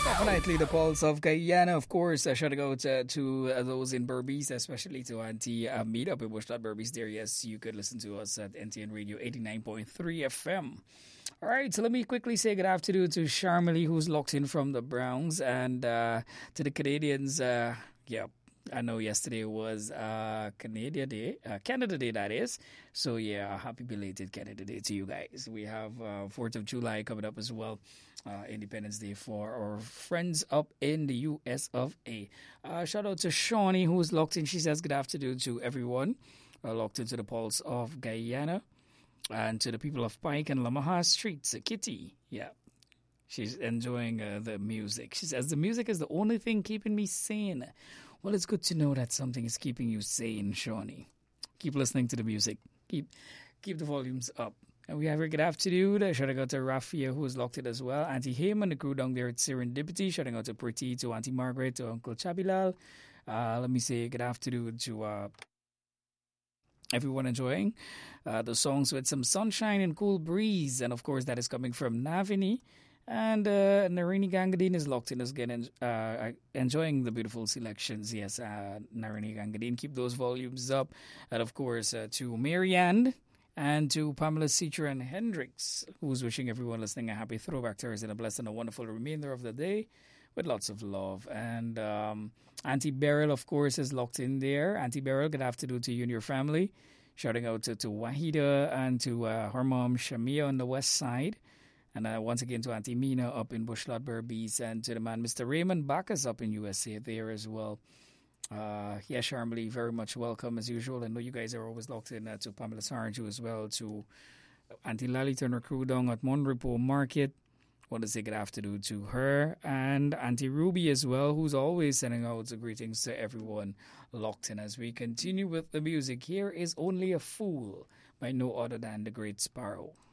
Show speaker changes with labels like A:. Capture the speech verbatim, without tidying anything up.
A: Definitely the pulse of Guyana, of course. Uh, shout out to, to uh, those in Berbice, especially to Auntie uh, Meetup in Bushlat Berbice there. Yes, you could listen to us at N T N Radio eighty-nine point three F M. All right, so let me quickly say good afternoon to Charmely, who's locked in from the Browns, and uh, to the Canadians. Uh, yeah, I know yesterday was uh, Canada Day, uh, Canada Day, that is. So, yeah, happy belated Canada Day to you guys. We have uh, fourth of July coming up as well, uh, Independence Day for our friends up in the U S of A. Uh, shout out to Shawnee, who's locked in. She says good afternoon to everyone uh, locked into the pulse of Guyana. And to the people of Pike and Lamaha Streets, Kitty, yeah, she's enjoying uh, the music. She says, the music is the only thing keeping me sane. Well, it's good to know that something is keeping you sane, Shawnee. Keep listening to the music. Keep keep the volumes up. And we have a good afternoon. Shouting out to Rafia, who is locked in as well. Auntie Heyman, the crew down there at Serendipity. Shouting out to Pretty, to Auntie Margaret, to Uncle Chabilal. Uh, let me say good afternoon to... Uh, Everyone enjoying uh, the songs with some sunshine and cool breeze. And, of course, that is coming from Navini. And uh, Narini Gangadine is locked in again, uh, enjoying the beautiful selections. Yes, uh, Narini Gangadine, keep those volumes up. And, of course, uh, to Marianne and to Pamela Citron Hendricks, who's wishing everyone listening a happy Throwback Thursday and a blessed and a wonderful remainder of the day with lots of love. And um, Auntie Beryl, of course, is locked in there. Auntie Beryl, good afternoon to you and your family. Shouting out to, to Wahida and to uh, her mom, Shamia, on the west side. And uh, once again to Auntie Mina up in Bushlot Berbice. And to the man, Mister Raymond Bacchus up in U S A there as well. Uh, yeah, Charmely, very much welcome as usual. I know you guys are always locked in uh, to Pamela Sarju as well. To Auntie Lally Turner crew down at Monrepo Market. Want to say good afternoon to her and Auntie Ruby as well, who's always sending out the greetings to everyone locked in. As we continue with the music, here is Only a Fool by no other than the Great Sparrow.